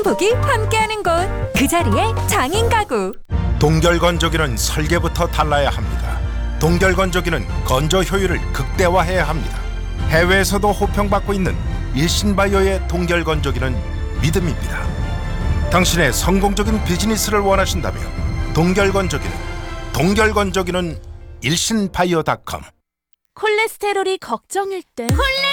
복이 함께하는 곳, 그 자리에 장인 가구. 동결건조기는 설계부터 달라야 합니다. 동결건조기는 건조 효율을 극대화해야 합니다. 해외에서도 호평받고 있는 일신바이오의 동결건조기는 믿음입니다. 당신의 성공적인 비즈니스를 원하신다면 동결건조기는 일신바이오닷컴. 콜레스테롤이 걱정일 땐